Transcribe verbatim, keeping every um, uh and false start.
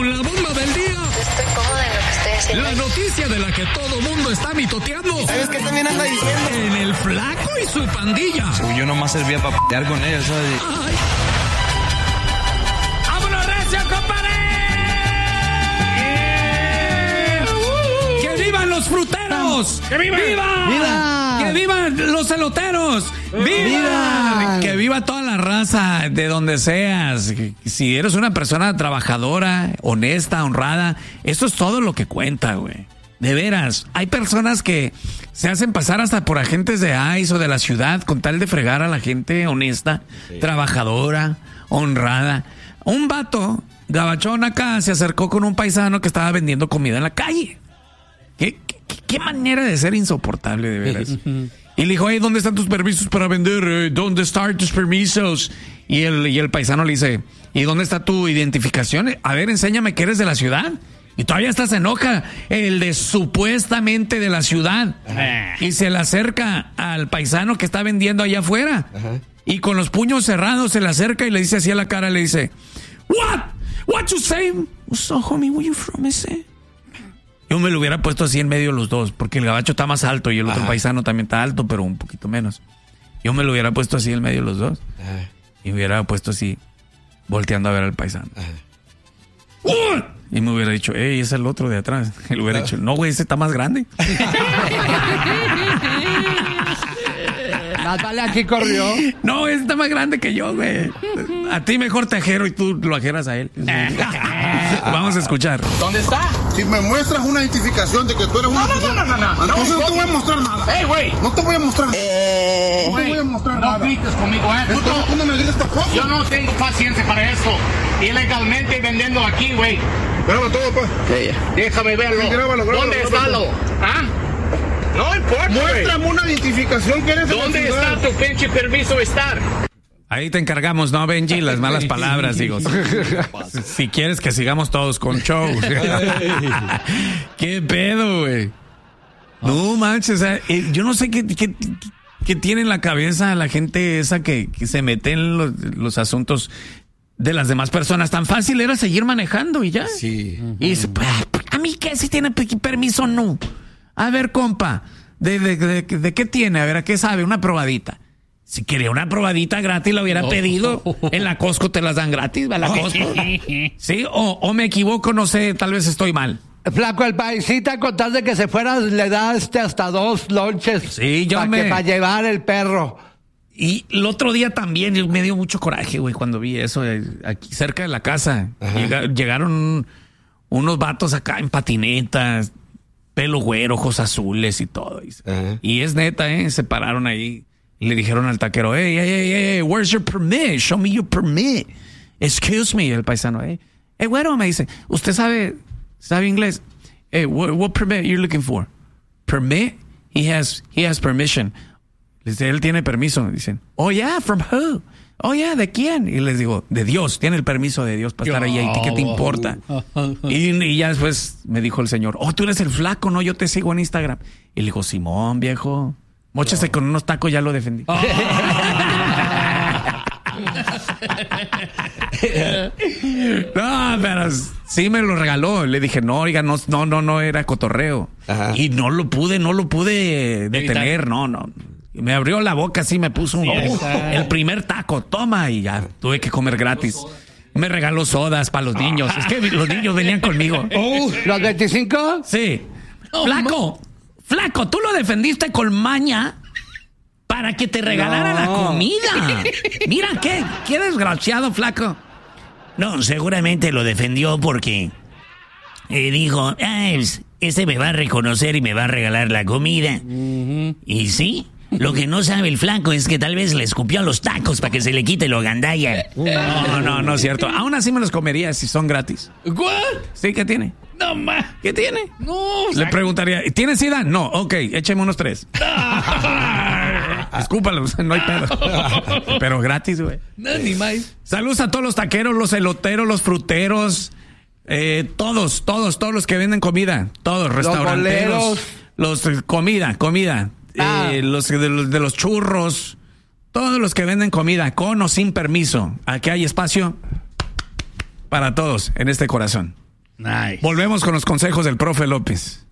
con la bomba del día. Estoy cómoda en lo que estoy haciendo. La noticia de la que todo mundo está mitoteando. ¿Sabes qué también anda diciendo? En el Flaco y su pandilla. Uy, yo nomás servía para p***ar con ellos, ¿sabes? Ay. ¡Vámonos, recio, compadre! ¡Que vivan los fruteros! ¡Que vivan! ¡Viva! ¡Viva! ¡Que vivan los eloteros! ¡Viva! ¡Viva! Que viva toda la raza de donde seas. Si eres una persona trabajadora, honesta, honrada, eso es todo lo que cuenta, güey. De veras, hay personas que se hacen pasar hasta por agentes de I C E o de la ciudad con tal de fregar a la gente honesta, sí, trabajadora, honrada. Un vato gabachón acá se acercó con un paisano que estaba vendiendo comida en la calle. ¿Qué, qué, qué manera de ser insoportable, de veras? Y le dijo, hey, ¿dónde están tus permisos para vender? ¿Dónde están tus permisos? Y el, y el paisano le dice, ¿y dónde está tu identificación? A ver, enséñame que eres de la ciudad. Y todavía hasta se enoja el de supuestamente de la ciudad. Ajá. Y se le acerca al paisano que está vendiendo allá afuera. Ajá. Y con los puños cerrados se le acerca y le dice así a la cara, le dice, What? What you say? So, homie, where you from, ese? Yo me lo hubiera puesto así en medio de los dos, porque el gabacho está más alto y el otro Ajá. paisano también está alto, pero un poquito menos. Yo me lo hubiera puesto así en medio de los dos. Ajá. Y me hubiera puesto así, volteando a ver al paisano. Ajá. What? Y me hubiera dicho, hey, ese es el otro de atrás. Y le hubiera dicho, no, güey, ese está más grande. Más vale aquí corrió. No, ese está más grande que yo, güey. A ti mejor te ajero y tú lo ajeras a él. Vamos a escuchar. ¿Dónde está? Si me muestras una identificación de que tú eres no, una... No, no, no, no, no. Entonces no, no te voy a mostrar nada. ¡Ey, güey! No te voy a mostrar nada. Eh, no te voy a mostrar no nada. No grites conmigo, ¿eh? Entonces tú no me grites tampoco. Yo no tengo paciencia para esto. Ilegalmente vendiendo aquí, güey. Grábalo todo, pues. Sí. Déjame verlo. Sí, grábalo, grábalo, ¿Dónde grábalo. está lo? ¿Ah? No importa, Muéstrame wey. una identificación que eres de ¿Dónde la ciudad? está tu pinche permiso de estar? Ahí te encargamos, ¿no, Benji? Las malas palabras, digo. Si quieres que sigamos todos con show. ¿Qué pedo, güey? No manches, o sea, eh, yo no sé qué, qué, qué tiene en la cabeza la gente esa que, que se mete en los, los asuntos de las demás personas. Tan fácil era seguir manejando y ya. Sí. Y dice, a mí qué, si tiene permiso, no. A ver, compa, ¿de, de, de, de qué tiene? A ver, ¿a qué sabe? Una probadita. Si quería una probadita gratis, la hubiera oh. pedido. En la Costco te las dan gratis, ¿va? La Costco. Sí, o, o me equivoco, no sé, tal vez estoy mal. Flaco, el paisita, con tal de que se fuera, le da este hasta dos lonches. Sí, yo pa me... Para llevar el perro. Y el otro día también me dio mucho coraje, güey, cuando vi eso aquí cerca de la casa. Llega, llegaron unos vatos acá en patinetas, pelo güero, ojos azules y todo. Ajá. Y es neta, ¿eh? Se pararon ahí y le dijeron al taquero, hey, hey, hey, hey, where's your permit? Show me your permit. Excuse me, el paisano, hey, hey, güero, me dice, ¿usted sabe, sabe inglés? Hey, what, what permit you're looking for? Permit? He has, he has permission. Les dice, él tiene permiso. Dicen, oh, yeah, from who? Oh, yeah, ¿de quién? Y les digo, de Dios, tiene el permiso de Dios para estar ahí. ¿Y qué te importa? Y, y ya después me dijo el señor, oh, tú eres el flaco, ¿no? Yo te sigo en Instagram. Y le digo, Simón, viejo, móchese con unos tacos, ya lo defendí. No, pero sí me lo regaló. Le dije, no, oiga, no, no, no, no era cotorreo. Ajá. Y no lo pude, no lo pude detener, no, no. Me abrió la boca así, me puso un, sí, el primer taco, toma, y ya tuve que comer gratis. Me regaló sodas para los niños. Es que los niños venían conmigo. Oh, ¿los veinticinco? Sí. Oh, flaco, man. Flaco, tú lo defendiste con maña para que te regalara no. la comida. Mira, qué, qué desgraciado, flaco. No, seguramente lo defendió porque eh, dijo, ah, ese me va a reconocer y me va a regalar la comida. Uh-huh. Y sí. Lo que no sabe el flaco es que tal vez le escupió a los tacos para que se le quite lo gandalla. No, no, no es cierto. Aún así me los comería si son gratis. ¿What? Sí, ¿qué tiene? No, ma. ¿Qué tiene? No. Le preguntaría, ¿tienes sida? No, ok, écheme unos tres. Escúpalos, no hay pedo. Pero gratis, güey. No, ni más. Saludos a todos los taqueros, los eloteros, los fruteros. Eh, todos, todos, todos los que venden comida. Todos, restauranteros. Los, los comida, comida. Ah. Eh, los, de los de los churros, todos los que venden comida con o sin permiso. Aquí hay espacio para todos en este corazón. Nice. Volvemos con los consejos del profe López.